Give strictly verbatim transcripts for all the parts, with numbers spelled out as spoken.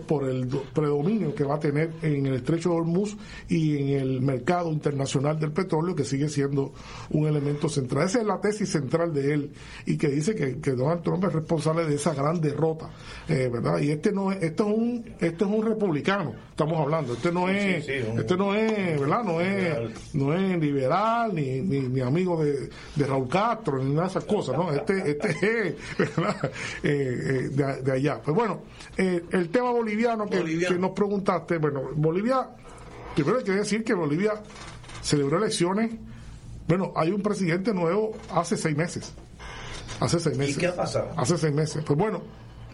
por el do, predominio que va a tener en el estrecho de Hormuz y en el mercado internacional del petróleo, que sigue siendo un elemento central. Esa es la tesis central de él, y que dice que, que Donald Trump es responsable de esa gran derrota, eh, ¿verdad? Y este no es, este es un, este es un republicano, estamos hablando, este no es, sí, sí, un, este no es, ¿verdad? No es, no es liberal, ni, ni, ni amigo de, de Raúl Castro, ni nada de esas cosas, ¿no? Este, este es, ¿verdad? Eh, eh, de, de allá. Pues bueno, eh, el tema boliviano que, que nos preguntaste, bueno, Bolivia, primero hay que decir que Bolivia celebró elecciones. Bueno, hay un presidente nuevo hace seis meses. Hace seis meses. ¿Y qué ha pasado? Hace seis meses. Pues bueno,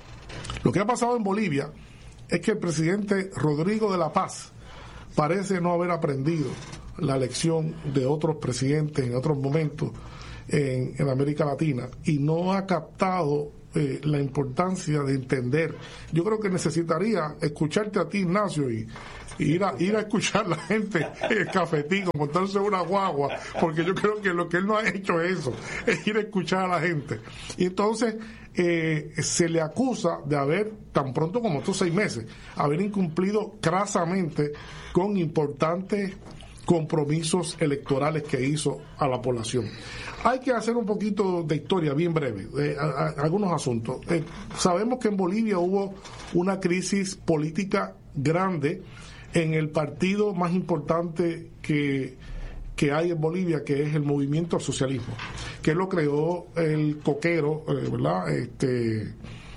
lo que ha pasado en Bolivia es que el presidente Rodrigo de la Paz parece no haber aprendido la lección de otros presidentes en otros momentos en, en América Latina, y no ha captado eh, la importancia de entender. Yo creo que necesitaría escucharte a ti, Ignacio, y ir a, ir a escuchar a la gente en el cafetico, montarse una guagua, porque yo creo que lo que él no ha hecho es eso, es ir a escuchar a la gente. Y entonces eh, se le acusa de haber, tan pronto como estos seis meses, haber incumplido crasamente con importantes compromisos electorales que hizo a la población. Hay que hacer un poquito de historia bien breve, eh, a, a, algunos asuntos. Eh, sabemos que en Bolivia hubo una crisis política grande en el partido más importante que, que hay en Bolivia, que es el Movimiento al Socialismo, que lo creó el coquero, eh, ¿verdad? Este,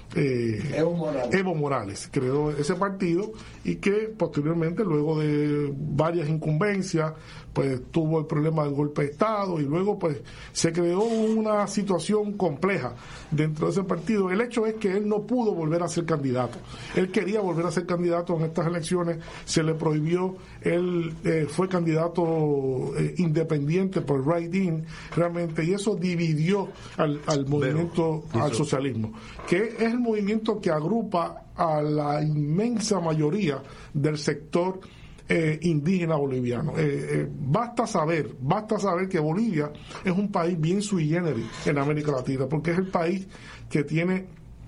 eh, Evo Morales. Evo Morales creó ese partido, y que posteriormente, luego de varias incumbencias, pues tuvo el problema del golpe de Estado, y luego pues se creó una situación compleja dentro de ese partido. El hecho es que él no pudo volver a ser candidato. Él quería volver a ser candidato en estas elecciones, se le prohibió. Él eh, fue candidato eh, independiente por write-in realmente, y eso dividió al, al movimiento, Pero, al socialismo, que es el movimiento que agrupa a la inmensa mayoría del sector Eh, indígena boliviano. Eh, eh, basta saber, basta saber que Bolivia es un país bien sui generis en América Latina, porque es el país que tiene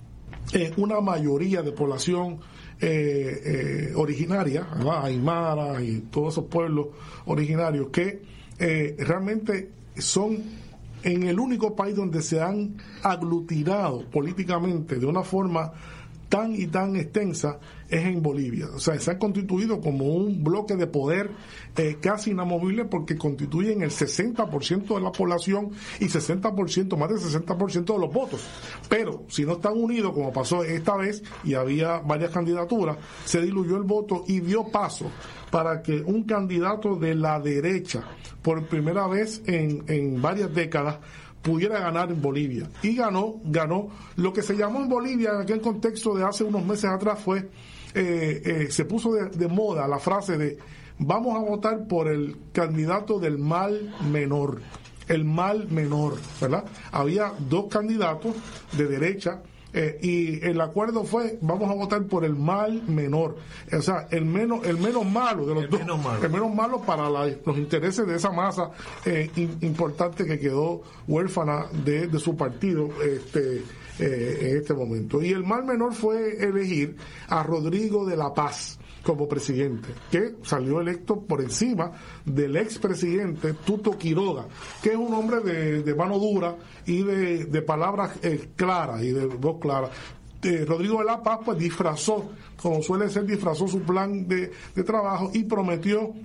eh, una mayoría de población eh, eh, originaria, ¿verdad? Aymara y todos esos pueblos originarios que eh, realmente son en el único país donde se han aglutinado políticamente de una forma tan y tan extensa, es en Bolivia. O sea, se han constituido como un bloque de poder eh, casi inamovible, porque constituyen el sesenta por ciento de la población y sesenta por ciento, más del sesenta por ciento de los votos. Pero si no están unidos, como pasó esta vez, y había varias candidaturas, se diluyó el voto y dio paso para que un candidato de la derecha, por primera vez en, en varias décadas, pudiera ganar en Bolivia. Y ganó, ganó. Lo que se llamó en Bolivia en aquel contexto de hace unos meses atrás fue, eh, eh, se puso de, de moda la frase de vamos a votar por el candidato del mal menor. El mal menor, ¿verdad? Había dos candidatos de derecha, Eh, y el acuerdo fue vamos a votar por el mal menor, o sea, el menos el menos malo de los el dos menos malo. el menos malo para la, los intereses de esa masa eh, in, importante que quedó huérfana de, de su partido este eh, en este momento. Y el mal menor fue elegir a Rodrigo de la Paz como presidente, que salió electo por encima del expresidente Tuto Quiroga, que es un hombre de, de mano dura y de, de palabras eh, claras y de voz clara. Eh, Rodrigo de la Paz pues disfrazó, como suele ser, disfrazó su plan de, de trabajo y prometió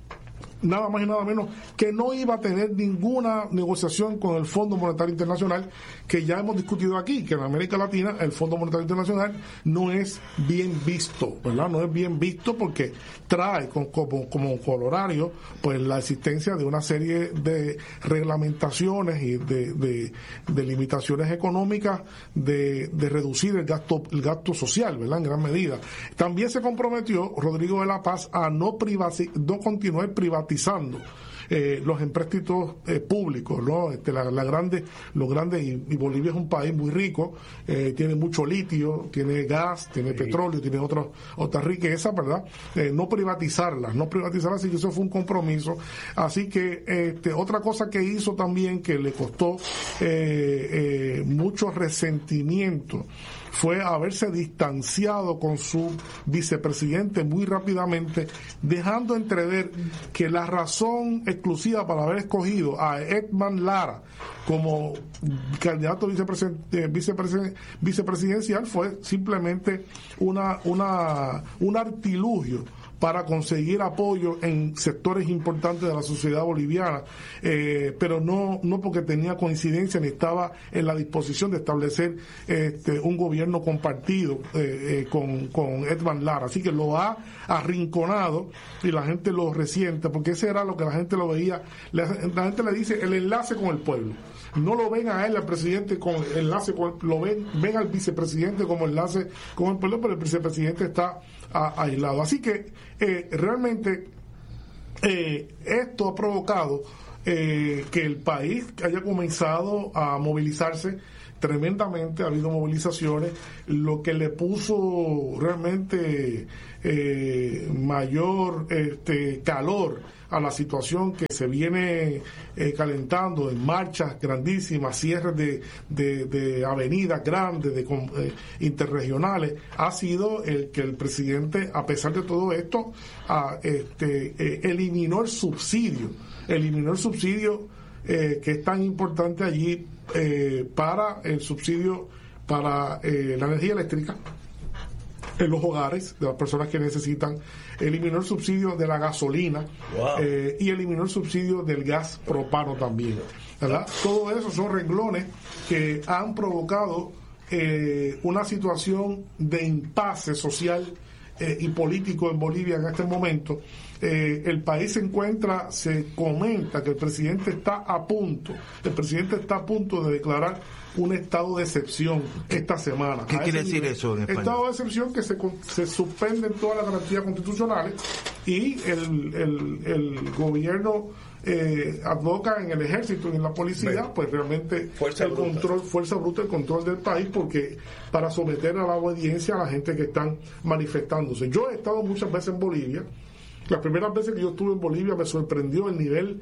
nada más y nada menos que no iba a tener ninguna negociación con el Fondo Monetario Internacional, que ya hemos discutido aquí, que en América Latina el Fondo Monetario Internacional no es bien visto, ¿verdad? No es bien visto porque trae como, como, como honorario pues la existencia de una serie de reglamentaciones y de, de, de limitaciones económicas de, de reducir el gasto, el gasto social, ¿verdad? En gran medida. También se comprometió Rodrigo de la Paz a no, privaci- no continuar privatizando eh, los empréstitos eh, públicos, ¿no? Este, la, la grande, los grandes, y, y Bolivia es un país muy rico, eh, tiene mucho litio, tiene gas, tiene sí. petróleo, tiene otras otras riquezas, ¿verdad? Eh, no privatizarlas, no privatizarlas, así que eso fue un compromiso. Así que este, otra cosa que hizo también que le costó eh, eh, mucho resentimiento fue haberse distanciado con su vicepresidente muy rápidamente, dejando entrever que la razón exclusiva para haber escogido a Edman Lara como candidato vicepresidente, vicepresidente, vicepresidencial fue simplemente una, una, un artilugio para conseguir apoyo en sectores importantes de la sociedad boliviana, eh, pero no no porque tenía coincidencia ni estaba en la disposición de establecer este, un gobierno compartido eh, eh, con, con Edman Lara. Así que lo ha arrinconado y la gente lo resiente, porque ese era lo que la gente lo veía. La, la gente le dice el enlace con el pueblo. No lo ven a él, al presidente, con enlace con, lo ven, ven al vicepresidente como enlace con el pueblo, pero el vicepresidente está a, aislado. Así que eh, realmente eh, esto ha provocado eh, que el país haya comenzado a movilizarse tremendamente. Ha habido movilizaciones, lo que le puso realmente eh, mayor este, calor a la situación que se viene eh, calentando en marchas grandísimas, cierres de, de, de avenidas grandes, de eh, interregionales, ha sido el que el presidente, a pesar de todo esto, a, este, eh, eliminó el subsidio, eliminó el subsidio eh, que es tan importante allí eh, para el subsidio para eh, la energía eléctrica en los hogares de las personas que necesitan, eliminó el subsidio de la gasolina. Wow. eh, y eliminó el subsidio del gas propano también, ¿verdad? Todo eso son renglones que han provocado eh, una situación de impasse social eh, y político en Bolivia en este momento. Eh, el país se encuentra, se comenta que el presidente está a punto, el presidente está a punto de declarar un estado de excepción esta semana. ¿Qué quiere decir eso en español? Estado de excepción que se, se suspenden todas las garantías constitucionales y el, el, el gobierno eh, advoca en el ejército y en la policía, Bien. pues realmente fuerza el bruta. control, fuerza bruta, el control del país, porque para someter a la obediencia a la gente que están manifestándose. Yo he estado muchas veces en Bolivia. Las primeras veces que yo estuve en Bolivia me sorprendió el nivel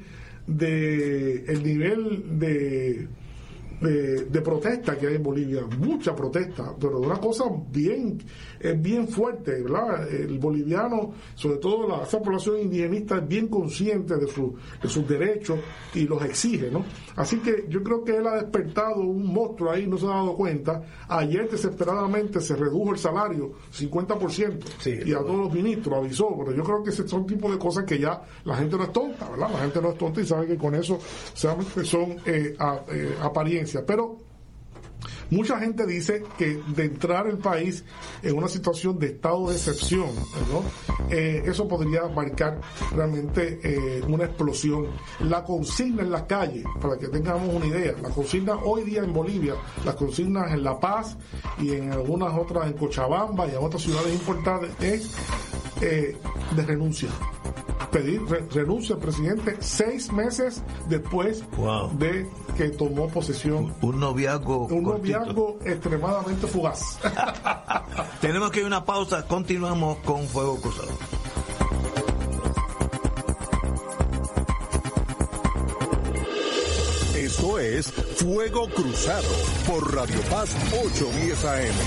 de el nivel de De, de protesta que hay en Bolivia, mucha protesta, pero una cosa bien es bien fuerte, ¿verdad? El boliviano, sobre todo la, esa población indigenista, es bien consciente de, su, de sus derechos y los exige, ¿no? Así que yo creo que él ha despertado un monstruo ahí, no se ha dado cuenta. Ayer desesperadamente se redujo el salario cincuenta por ciento sí, y a todos los ministros avisó, pero yo creo que ese son tipos de cosas que ya la gente no es tonta, ¿verdad? La gente no es tonta y sabe que con eso son eh, a, eh, apariencias. Pero mucha gente dice que de entrar el país en una situación de estado de excepción, ¿no? eh, eso podría marcar realmente eh, una explosión. La consigna en las calles, para que tengamos una idea, la consigna hoy día en Bolivia, las consignas en La Paz y en algunas otras, en Cochabamba y en otras ciudades importantes, es eh, de renuncia. Pedir re, renuncia al presidente seis meses después wow. de que tomó posesión. Un, un noviazgo un noviazgo extremadamente fugaz. Tenemos que ir a una pausa, continuamos con Fuego Cruzado. Esto es Fuego Cruzado por Radio Paz ochocientos diez A M.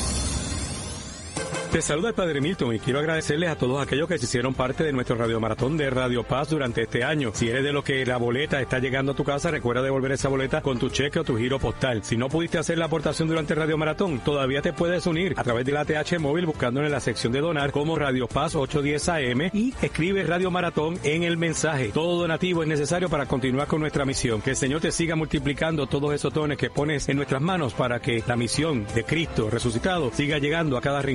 Te saluda el Padre Milton y quiero agradecerles a todos aquellos que se hicieron parte de nuestro radiomaratón de Radio Paz durante este año. Si eres de los que la boleta está llegando a tu casa, recuerda devolver esa boleta con tu cheque o tu giro postal. Si no pudiste hacer la aportación durante el radiomaratón, todavía te puedes unir a través de la A T H móvil buscándolo en la sección de donar como Radio Paz ochocientos diez A M y escribe Radio Maratón en el mensaje. Todo donativo es necesario para continuar con nuestra misión. Que el Señor te siga multiplicando todos esos dones que pones en nuestras manos para que la misión de Cristo resucitado siga llegando a cada rincón de Puerto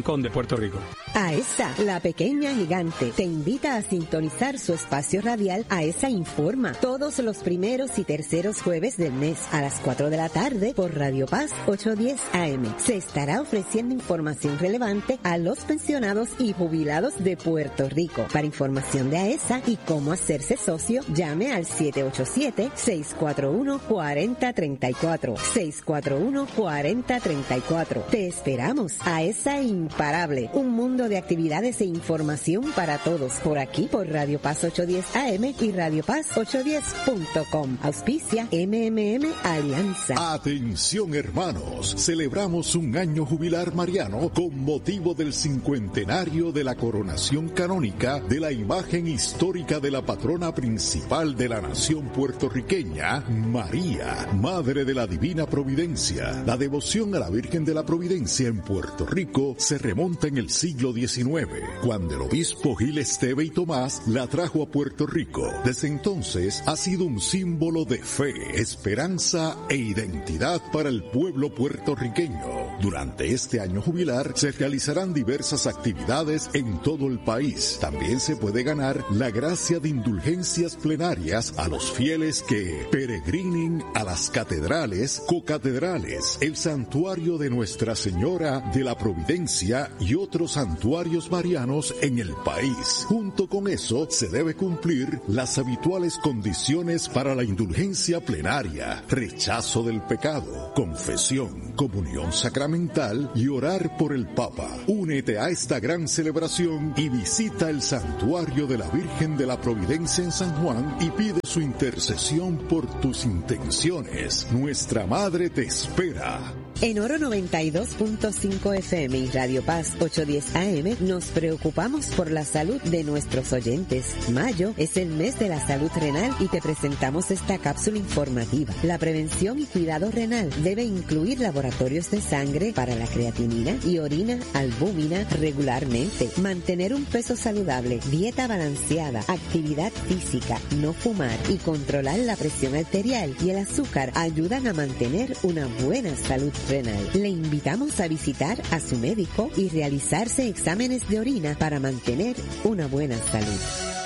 Puerto Rico. AESA, la pequeña gigante, te invita a sintonizar su espacio radial AESA Informa todos los primeros y terceros jueves del mes a las cuatro de la tarde por Radio Paz ochocientos diez A M. Se estará ofreciendo información relevante a los pensionados y jubilados de Puerto Rico. Para información de AESA y cómo hacerse socio, llame al siete ocho siete, seis cuatro uno, cuatro cero tres cuatro, seis cuatro uno, cuatro cero tres cuatro. Te esperamos. AESA Imparable, un mundo de actividades e información para todos por aquí por Radio Paz ochocientos diez A M y Radio Paz ochocientos diez punto com. Auspicia M M M Alianza. Atención hermanos, celebramos un año jubilar mariano con motivo del cincuentenario de la coronación canónica de la imagen histórica de la patrona principal de la nación puertorriqueña, María, Madre de la Divina Providencia. La devoción a la Virgen de la Providencia en Puerto Rico se remonta en el siglo diecinueve, cuando el obispo Gil Esteve y Tomás la trajo a Puerto Rico. Desde entonces ha sido un símbolo de fe, esperanza e identidad para el pueblo puertorriqueño. Durante este año jubilar se realizarán diversas actividades en todo el país. También se puede ganar la gracia de indulgencias plenarias a los fieles que peregrinen a las catedrales, cocatedrales, el santuario de Nuestra Señora de la Providencia y otros santuarios marianos en el país. Junto con eso, se debe cumplir las habituales condiciones para la indulgencia plenaria: rechazo del pecado, confesión, comunión sacramental y orar por el Papa. Únete a esta gran celebración y visita el santuario de la Virgen de la Providencia en San Juan y pide su intercesión por tus intenciones. Nuestra Madre te espera. En Oro noventa y dos punto cinco F M y Radio Paz ochocientos diez A M nos preocupamos por la salud de nuestros oyentes. Mayo es el mes de la salud renal y te presentamos esta cápsula informativa. La prevención y cuidado renal debe incluir laboratorios de sangre para la creatinina y orina albúmina regularmente, mantener un peso saludable, dieta balanceada, actividad física, no fumar y controlar la presión arterial y el azúcar ayudan a mantener una buena salud renal. Le invitamos a visitar a su médico y realizarse exámenes de orina para mantener una buena salud.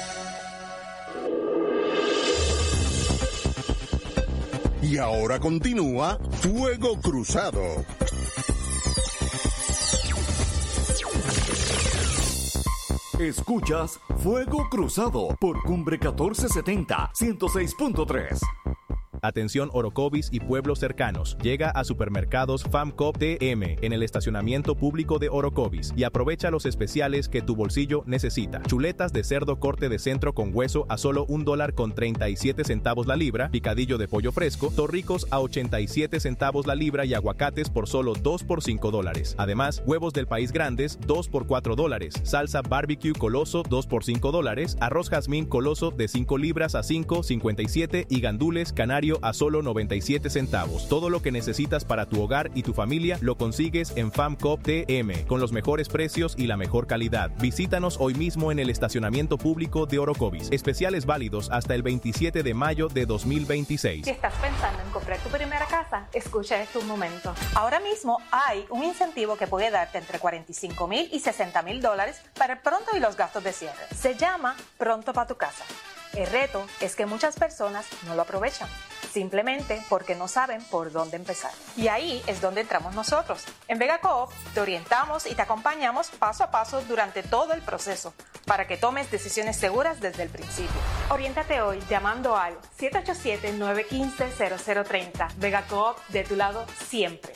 Y ahora continúa Fuego Cruzado. Escuchas Fuego Cruzado por Cumbre catorce setenta, ciento seis punto tres. Atención Orocovis y pueblos cercanos. Llega a Supermercados FAMCOP T M en el estacionamiento público de Orocovis y aprovecha los especiales que tu bolsillo necesita. Chuletas de cerdo corte de centro con hueso a solo un dólar con treinta y siete centavos la libra, picadillo de pollo fresco, torricos a ochenta y siete centavos la libra y aguacates por solo dos por cinco dólares. Además, huevos del país grandes dos por cuatro dólares, salsa barbecue Coloso dos por cinco dólares, arroz jazmín Coloso de cinco libras a cinco cincuenta y siete y gandules canario a solo noventa y siete centavos. Todo lo que necesitas para tu hogar y tu familia lo consigues en FAMCOP T M con los mejores precios y la mejor calidad. Visítanos hoy mismo en el estacionamiento público de Orocovis. Especiales válidos hasta el veintisiete de mayo de dos mil veintiséis. Si estás pensando en comprar tu primera casa, escucha este un momento. Ahora mismo hay un incentivo que puede darte entre cuarenta y cinco mil y sesenta mil dólares para el pronto y los gastos de cierre. Se llama Pronto para tu casa. El reto es que muchas personas no lo aprovechan, simplemente porque no saben por dónde empezar. Y ahí es donde entramos nosotros. En Vega Coop te orientamos y te acompañamos paso a paso durante todo el proceso para que tomes decisiones seguras desde el principio. Oriéntate hoy llamando al siete ocho siete, nueve uno cinco, cero cero tres cero. Vega Coop, de tu lado siempre.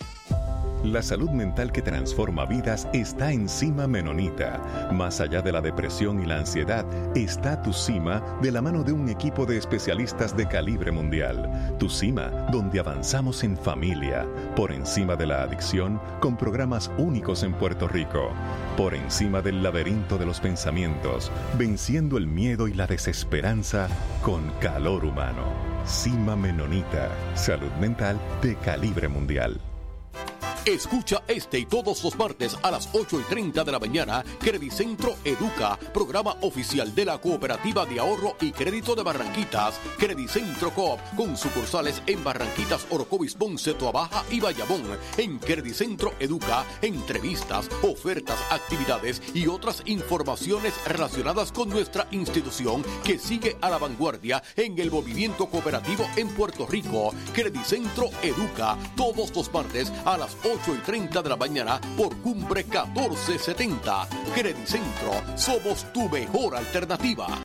La salud mental que transforma vidas está en Cima Menonita. Más allá de la depresión y la ansiedad, está Tu Cima de la mano de un equipo de especialistas de calibre mundial. Tu Cima, donde avanzamos en familia, por encima de la adicción, con programas únicos en Puerto Rico. Por encima del laberinto de los pensamientos, venciendo el miedo y la desesperanza con calor humano. Cima Menonita, salud mental de calibre mundial. Escucha este y todos los martes a las ocho y treinta de la mañana, Credicentro Educa, programa oficial de la Cooperativa de Ahorro y Crédito de Barranquitas, Credicentro Coop, con sucursales en Barranquitas, Orocovis, Ponce, Toabaja y Bayamón. En Credicentro Educa, entrevistas, ofertas, actividades y otras informaciones relacionadas con nuestra institución que sigue a la vanguardia en el movimiento cooperativo en Puerto Rico. Credicentro Educa, todos los martes a las ocho y treinta de la mañana por Cumbre catorce setenta. Credicentro, somos tu mejor alternativa.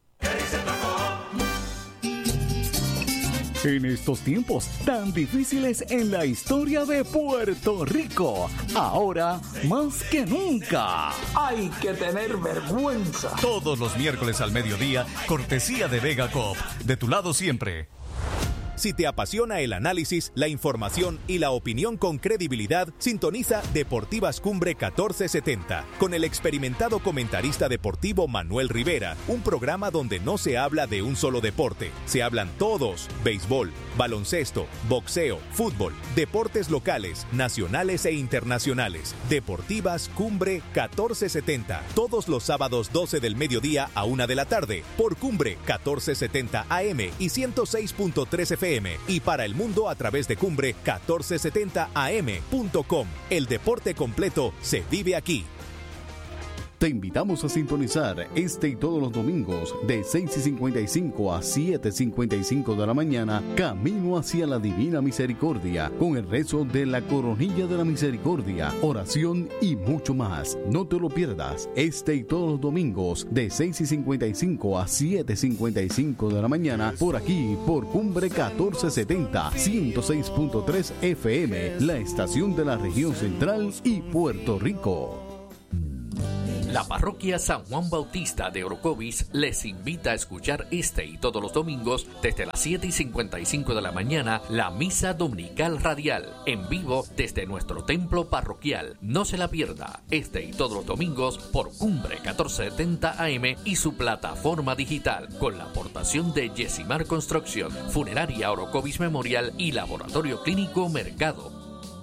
En estos tiempos tan difíciles en la historia de Puerto Rico, ahora más que nunca, hay que tener vergüenza. Todos los miércoles al mediodía, cortesía de Vega Coop, de tu lado siempre. Si te apasiona el análisis, la información y la opinión con credibilidad, sintoniza Deportivas Cumbre catorce setenta con el experimentado comentarista deportivo Manuel Rivera, un programa donde no se habla de un solo deporte, se hablan todos: béisbol, baloncesto, boxeo, fútbol, deportes locales, nacionales e internacionales. Deportivas Cumbre catorce setenta, todos los sábados doce del mediodía a una de la tarde, por Cumbre catorce setenta A M y ciento seis punto tres F M, y para el mundo a través de Cumbre catorce setenta A M punto com. El deporte completo se vive aquí. Te invitamos a sintonizar este y todos los domingos de seis y cincuenta y cinco a siete y cincuenta y cinco de la mañana, Camino hacia la Divina Misericordia, con el rezo de la Coronilla de la Misericordia, oración y mucho más. No te lo pierdas, este y todos los domingos de seis y cincuenta y cinco a siete y cincuenta y cinco de la mañana, por aquí, por Cumbre catorce setenta, ciento seis punto tres F M, la estación de la región central y Puerto Rico. La parroquia San Juan Bautista de Orocovis les invita a escuchar este y todos los domingos desde las siete y cincuenta y cinco de la mañana la misa dominical radial en vivo desde nuestro templo parroquial. No se la pierda, este y todos los domingos por Cumbre catorce setenta A M y su plataforma digital, con la aportación de Yesimar Construcción, Funeraria Orocovis Memorial y Laboratorio Clínico Mercado.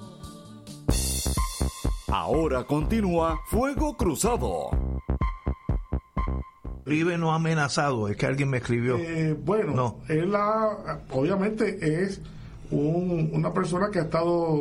Ahora continúa Fuego Cruzado. Uribe no ha amenazado, es que alguien me escribió. Eh, bueno, no. él ha, obviamente es un, una persona que ha estado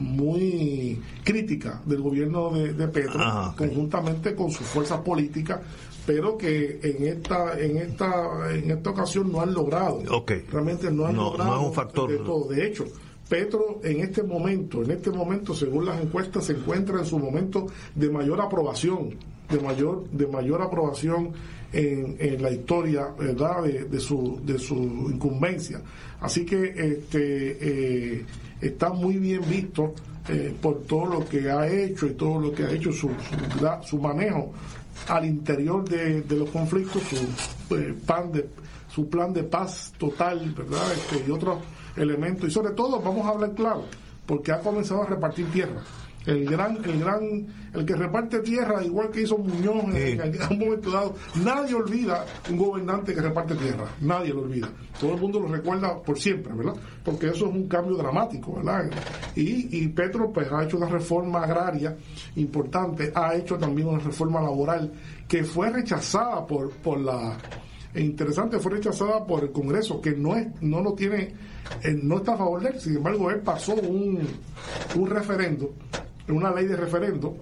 muy crítica del gobierno de, de Petro, ah, okay. conjuntamente con sus fuerzas políticas, pero que en esta en esta en esta ocasión no han logrado. Okay. Realmente no han no, logrado no es un factor. De todo. De hecho, Petro en este momento, en este momento, según las encuestas, se encuentra en su momento de mayor aprobación, de mayor, de mayor aprobación en, en la historia, ¿verdad?, de, de su, de su incumbencia. Así que este eh, está muy bien visto eh, por todo lo que ha hecho y todo lo que ha hecho su, su, su manejo al interior de, de los conflictos, su eh, plan de su plan de paz total, ¿verdad?, este, y otros elementos, y sobre todo vamos a hablar claro, porque ha comenzado a repartir tierra. El gran, el gran, el que reparte tierra, igual que hizo Muñoz en, sí. en un momento dado. Nadie olvida un gobernante que reparte tierra, nadie lo olvida. Todo el mundo lo recuerda por siempre, ¿verdad? Porque eso es un cambio dramático, ¿verdad? Y, y Petro pues ha hecho una reforma agraria importante, ha hecho también una reforma laboral que fue rechazada por, por la E interesante, fue rechazada por el Congreso, que no es no lo tiene, eh, no está a favor de él. Sin embargo, él pasó un, un referendo, una ley de referendo,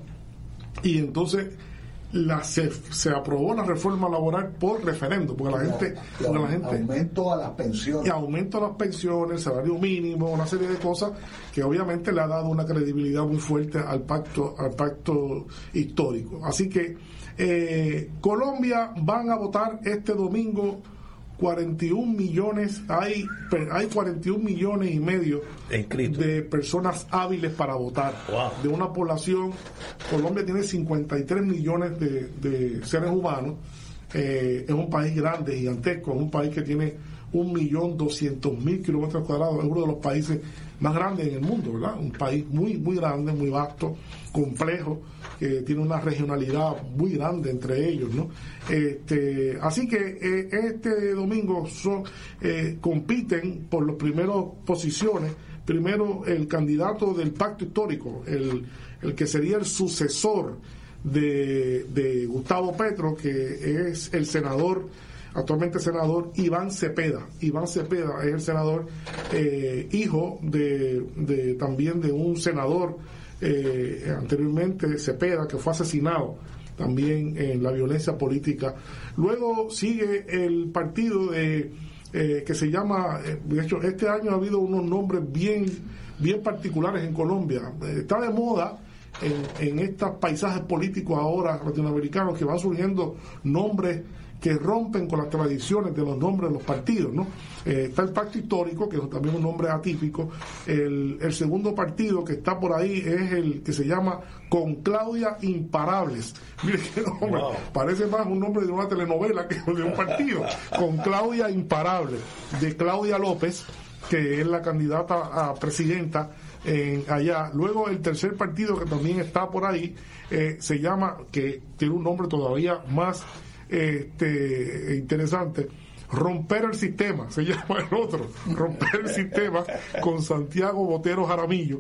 y entonces la se, se aprobó la reforma laboral por referendo, porque la, la gente, y porque la gente aumento a las pensiones, y aumento a las pensiones, el salario mínimo, una serie de cosas que obviamente le ha dado una credibilidad muy fuerte al pacto, al pacto histórico. Así que Eh, Colombia van a votar este domingo cuarenta y un millones, hay hay cuarenta y un millones y medio Inscrito. de personas hábiles para votar. Wow. De una población, Colombia tiene cincuenta y tres millones de, de seres humanos, eh, es un país grande, gigantesco, es un país que tiene un millón doscientos mil kilómetros cuadrados, es uno de los países más grandes en el mundo, ¿verdad? Un país muy, muy grande, muy vasto, complejo, que tiene una regionalidad muy grande entre ellos, ¿no? Este, así que eh, este domingo son, eh, compiten por las primeras posiciones primero el candidato del pacto histórico, el, el que sería el sucesor de, de Gustavo Petro, que es el senador, actualmente senador Iván Cepeda. Iván Cepeda es el senador, eh, hijo de, de también de un senador eh, anteriormente, Cepeda, que fue asesinado también en la violencia política. Luego sigue el partido de eh, que se llama, eh, de hecho este año ha habido unos nombres bien, bien particulares en Colombia. Eh, está de moda en, en estos paisajes políticos ahora latinoamericanos que van surgiendo nombres que rompen con las tradiciones de los nombres de los partidos, ¿no? Eh, está el Pacto Histórico, que es también un nombre atípico. El, el segundo partido que está por ahí es el que se llama Con Claudia Imparables. Mire qué nombre, wow. Parece más un nombre de una telenovela que de un partido. Con Claudia Imparables, de Claudia López, que es la candidata a presidenta en allá. Luego el tercer partido que también está por ahí eh, se llama, que tiene un nombre todavía más Este, interesante, Romper el Sistema, se llama el otro, Romper el Sistema, con Santiago Botero Jaramillo,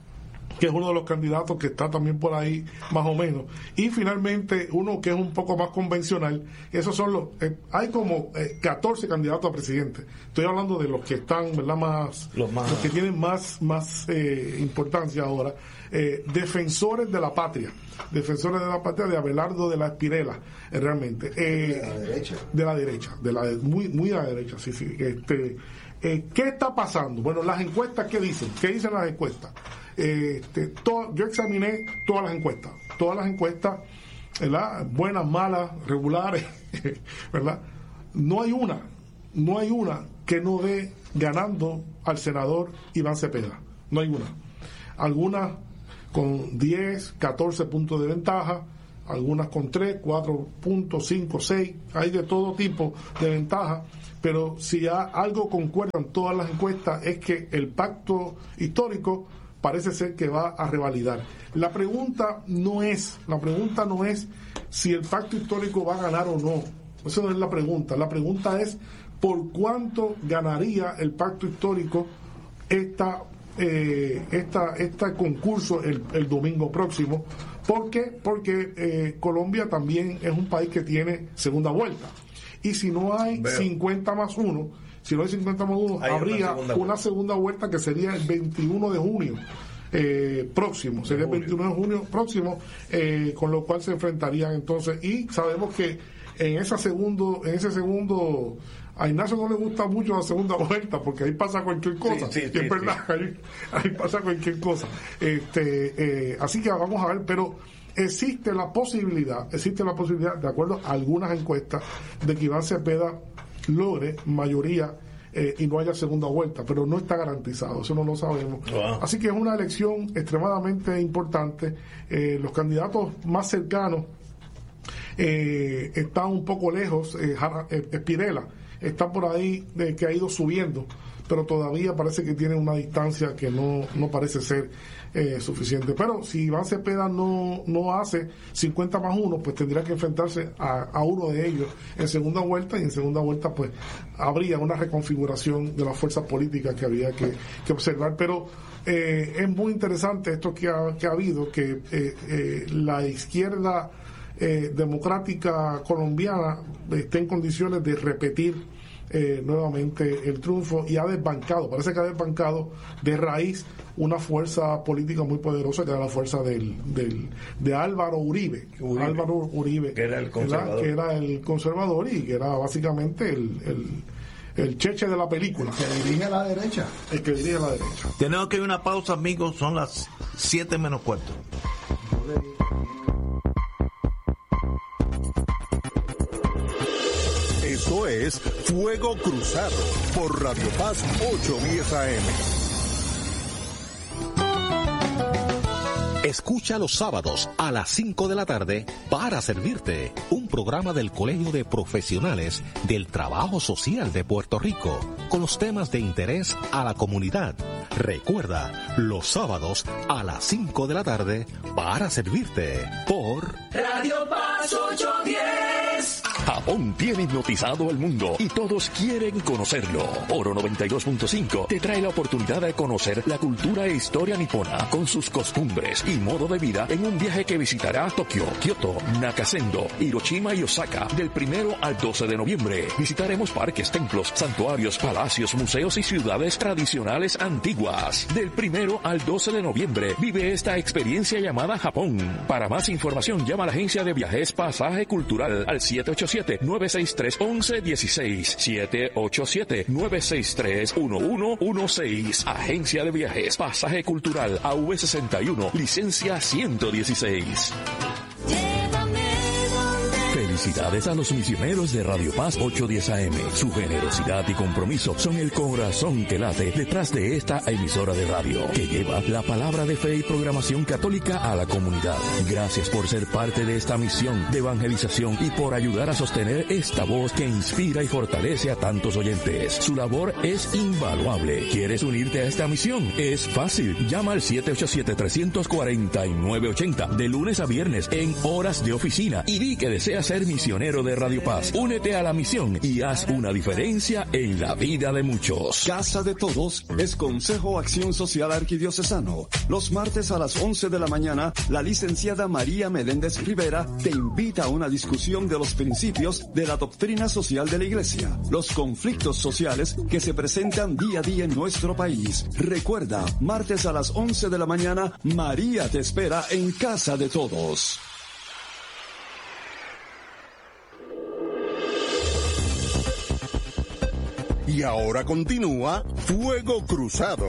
que es uno de los candidatos que está también por ahí más o menos. Y finalmente uno que es un poco más convencional, esos son los, eh, hay como eh, catorce candidatos a presidente. Estoy hablando de los que están, ¿verdad? Más, los, más... los que tienen más, más eh, importancia ahora. Eh, defensores de la patria, defensores de la patria de Abelardo de la Espirela, eh, realmente. Eh, de la derecha. De la derecha, de la, muy, muy a la derecha, sí, sí. Este, eh, ¿qué está pasando? Bueno, las encuestas, ¿qué dicen? ¿Qué dicen las encuestas? Este, to, yo examiné todas las encuestas, todas las encuestas, ¿verdad? Buenas, malas, regulares, ¿verdad? No hay una, no hay una que no dé ganando al senador Iván Cepeda, no hay una. Algunas con diez, catorce puntos de ventaja, algunas con tres, cuatro puntos, cinco, seis, hay de todo tipo de ventaja, pero si hay algo concuerda en todas las encuestas es que el pacto histórico parece ser que va a revalidar. La pregunta no es, la pregunta no es si el pacto histórico va a ganar o no. Esa no es la pregunta. La pregunta es por cuánto ganaría el pacto histórico esta, eh, esta, este concurso el, el domingo próximo. ¿Por qué? Porque eh, Colombia también es un país que tiene segunda vuelta. Y si no hay Veo. cincuenta más uno, si no hay cincuenta más uno, hay habría una segunda, una segunda vuelta que sería el veintiuno de junio eh, próximo, sería el veintiuno de junio próximo, eh, con lo cual se enfrentarían entonces, y sabemos que en ese segundo, en ese segundo, a Ignacio no le gusta mucho la segunda vuelta, porque ahí pasa cualquier cosa, sí, sí, y es sí, verdad, sí. Ahí, ahí pasa cualquier cosa. Este, eh, así que vamos a ver, pero existe la posibilidad, existe la posibilidad, de acuerdo a algunas encuestas, de que Iván Cepeda logre mayoría eh, y no haya segunda vuelta, pero no está garantizado, eso no lo sabemos. Wow. Así que es una elección extremadamente importante. Eh, los candidatos más cercanos eh, están un poco lejos. eh, Espirela está por ahí, eh, que ha ido subiendo, pero todavía parece que tiene una distancia que no, no parece ser eh, suficiente. Pero si Iván Cepeda no, no hace cincuenta más uno, pues tendría que enfrentarse a, a uno de ellos en segunda vuelta, y en segunda vuelta pues habría una reconfiguración de las fuerzas políticas que habría que, que observar. Pero eh, es muy interesante esto que ha, que ha habido, que eh, eh, la izquierda eh, democrática colombiana esté en condiciones de repetir Eh, nuevamente el triunfo, y ha desbancado, parece que ha desbancado de raíz una fuerza política muy poderosa, que era la fuerza del, del de Álvaro Uribe, Uribe Álvaro Uribe, que era el conservador, que era el conservador y que era básicamente el, el, el cheche de la película, el que dirige a la derecha, el que dirige a la derecha. Tenemos que ir a una pausa, amigos, son las siete menos cuarto. Esto es Fuego Cruzado por Radio Paz ochocientos diez A M. Escucha los sábados a las cinco de la tarde Para Servirte, un programa del Colegio de Profesionales del Trabajo Social de Puerto Rico, con los temas de interés a la comunidad. Recuerda, los sábados a las cinco de la tarde Para Servirte por Radio Paz ochocientos diez. Japón tiene hipnotizado al mundo y todos quieren conocerlo. Oro noventa y dos punto cinco te trae la oportunidad de conocer la cultura e historia nipona con sus costumbres y modo de vida en un viaje que visitará Tokio, Kioto, Nakasendo, Hiroshima y Osaka del primero al doce de noviembre. Visitaremos parques, templos, santuarios, palacios, museos y ciudades tradicionales antiguas. Del primero al doce de noviembre vive esta experiencia llamada Japón. Para más información llama a la agencia de viajes Pasaje Cultural al siete ocho siete, nueve seis tres, once dieciséis, siete ocho siete, nueve seis tres, uno uno uno seis. Agencia de viajes Pasaje Cultural A V sesenta y uno, licencia ciento dieciséis. Felicidades a los misioneros de Radio Paz ochocientos diez A M. Su generosidad y compromiso son el corazón que late detrás de esta emisora de radio, que lleva la palabra de fe y programación católica a la comunidad. Gracias por ser parte de esta misión de evangelización y por ayudar a sostener esta voz que inspira y fortalece a tantos oyentes. Su labor es invaluable. ¿Quieres unirte a esta misión? Es fácil. Llama al siete ocho siete, tres cuatro nueve ocho cero de lunes a viernes en horas de oficina y di que deseas ser misionero de Radio Paz. Únete a la misión y haz una diferencia en la vida de muchos. Casa de Todos es Consejo Acción Social Arquidiocesano. Los martes a las once de la mañana, la licenciada María Meléndez Rivera te invita a una discusión de los principios de la doctrina social de la Iglesia, los conflictos sociales que se presentan día a día en nuestro país. Recuerda, martes a las once de la mañana, María te espera en Casa de Todos. Y ahora continúa Fuego Cruzado.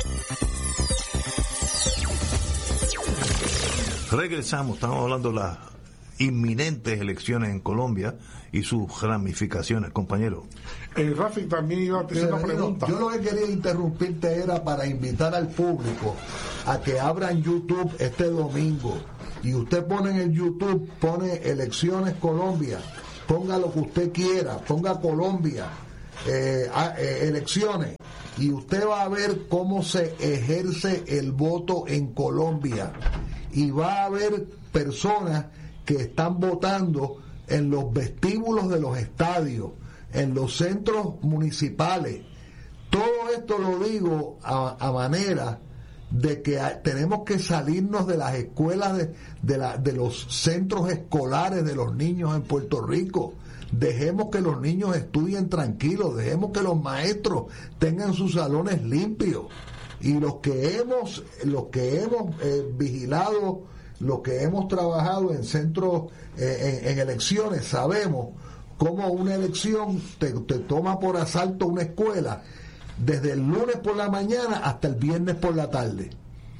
Regresamos, estamos hablando de las inminentes elecciones en Colombia y sus ramificaciones, compañero. Eh, Rafi también iba a hacer una pregunta. Yo lo que quería interrumpirte era para invitar al público a que abran YouTube este domingo. Y usted pone en el YouTube, pone Elecciones Colombia, ponga lo que usted quiera, ponga Colombia, eh, eh, elecciones, y usted va a ver cómo se ejerce el voto en Colombia. Y va a haber personas que están votando en los vestíbulos de los estadios, en los centros municipales. Todo esto lo digo a, a manera de que a, tenemos que salirnos de las escuelas, de, de, la, de los centros escolares de los niños en Puerto Rico. Dejemos que los niños estudien tranquilos, dejemos que los maestros tengan sus salones limpios. Y los que hemos, los que hemos eh, vigilado, los que hemos trabajado en centros, eh, en, en elecciones, sabemos cómo una elección te, te toma por asalto una escuela desde el lunes por la mañana hasta el viernes por la tarde.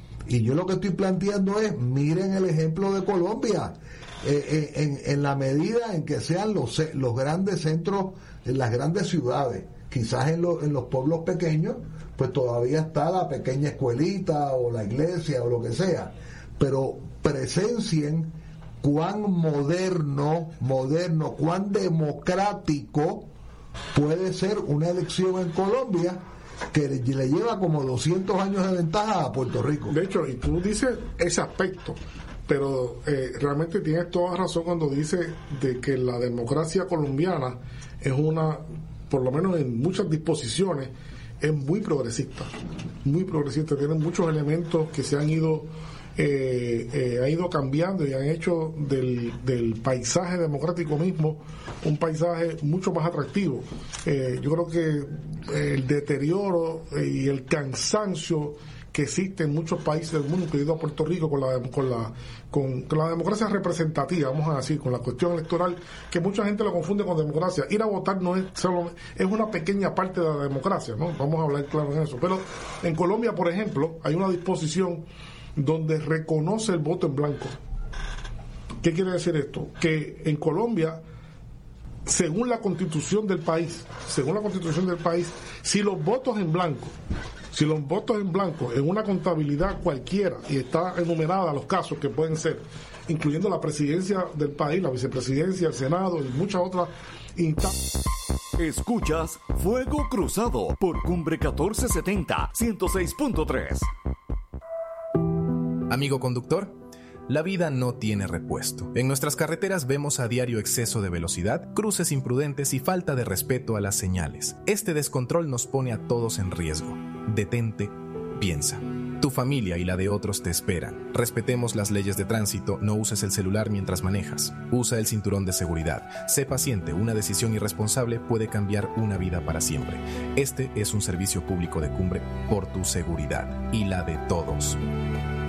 Y yo lo que estoy planteando es, miren el ejemplo de Colombia, eh, eh, en, en la medida en que sean los, los grandes centros, en las grandes ciudades, quizás en, lo, en los pueblos pequeños, pues todavía está la pequeña escuelita o la iglesia o lo que sea, pero presencien cuán moderno, moderno, cuán democrático puede ser una elección en Colombia, que le lleva como doscientos años de ventaja a Puerto Rico. De hecho, y tú dices ese aspecto, pero eh, realmente tienes toda razón cuando dices de que la democracia colombiana es una, por lo menos en muchas disposiciones, es muy progresista, muy progresista, tiene muchos elementos que se han ido eh, eh, ha ido cambiando y han hecho del, del paisaje democrático mismo un paisaje mucho más atractivo. Eh, yo creo que el deterioro y el cansancio que existe en muchos países del mundo, incluido a Puerto Rico, con la con la con, con la democracia representativa, vamos a decir, con la cuestión electoral, que mucha gente lo confunde con democracia. Ir a votar no es solo, es una pequeña parte de la democracia, ¿no? Vamos a hablar claro en eso. Pero en Colombia, por ejemplo, hay una disposición donde reconoce el voto en blanco. ¿Qué quiere decir esto? Que en Colombia, según la constitución del país, según la constitución del país, si los votos en blanco Si los votos en blanco en una contabilidad cualquiera, y está enumerada los casos que pueden ser, incluyendo la presidencia del país, la vicepresidencia, el Senado y muchas otras instancias. Escuchas Fuego Cruzado por Cumbre catorce setenta, ciento seis punto tres. Amigo conductor, La vida no tiene repuesto. En nuestras carreteras vemos a diario exceso de velocidad, cruces imprudentes y falta de respeto a las señales. Este descontrol nos pone a todos en riesgo. Detente, piensa. Tu familia y la de otros te esperan. Respetemos las leyes de tránsito, no uses el celular mientras manejas. Usa el cinturón de seguridad. Sé paciente, una decisión irresponsable puede cambiar una vida para siempre. Este es un servicio público de Cumbre por tu seguridad y la de todos.